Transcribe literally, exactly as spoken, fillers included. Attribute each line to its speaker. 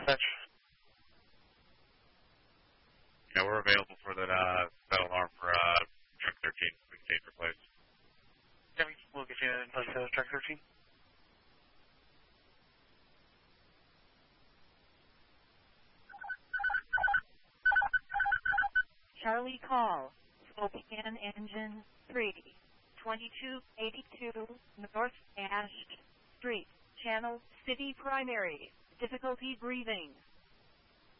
Speaker 1: Dispatch.
Speaker 2: Yeah, we're available for that, uh, that alarm for, uh, truck thirteen. We can take replaced.
Speaker 1: Yeah, we'll get you in place of truck thirteen.
Speaker 3: Charlie call, Spokane Engine three, twenty-two eighty-two North Ash Street, Channel City Primary, difficulty breathing.